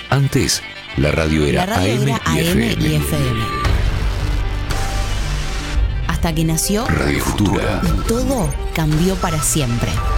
Antes, la radio era AM y FM. Hasta que nació Radio Futura. y todo cambió para siempre.